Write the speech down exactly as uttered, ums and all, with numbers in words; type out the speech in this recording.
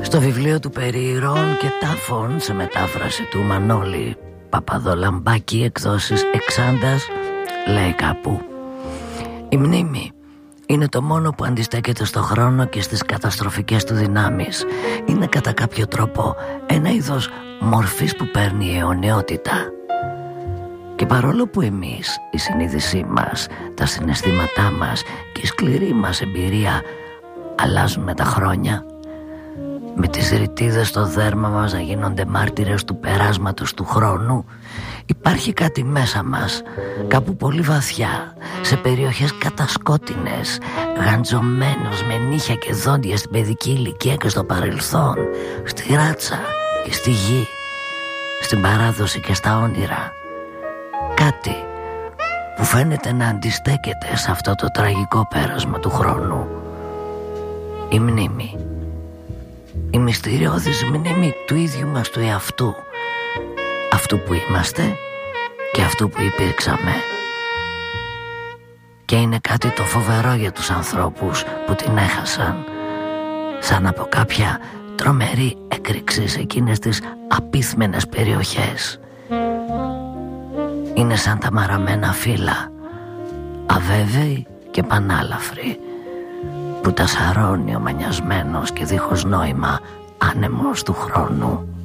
Στο βιβλίο του περί ηρώων και τάφων, σε μετάφραση του Μανώλη Παπαδολαμπάκη, εκδόσεις Εξάντας, λέει κάπου: η μνήμη είναι το μόνο που αντιστέκεται στο χρόνο και στις καταστροφικές του δυνάμεις. Είναι κατά κάποιο τρόπο ένα είδος μορφής που παίρνει η αιωνιότητα. Και παρόλο που εμείς, η συνείδησή μας, τα συναισθήματά μας και η σκληρή μας εμπειρία αλλάζουν με τα χρόνια, με τις ρητίδες στο δέρμα μας να γίνονται μάρτυρες του περάσματος του χρόνου, υπάρχει κάτι μέσα μας, κάπου πολύ βαθιά, σε περιοχές κατασκότεινες, γαντζωμένος με νύχια και δόντια στην παιδική ηλικία και στο παρελθόν, στη ράτσα και στη γη, στην παράδοση και στα όνειρα. Κάτι που φαίνεται να αντιστέκεται σε αυτό το τραγικό πέρασμα του χρόνου. Η μνήμη. Η μυστηριώδης μνήμη του ίδιου μας του εαυτού, αυτού που είμαστε και αυτού που υπήρξαμε. Και είναι κάτι το φοβερό για τους ανθρώπους που την έχασαν, σαν από κάποια τρομερή έκρηξη σε εκείνες τις απίθμενες περιοχές. Είναι σαν τα μαραμένα φύλλα, αβέβαιοι και πανάλαφροι, που τα σαρώνει ο μανιασμένος και δίχως νόημα άνεμος του χρόνου.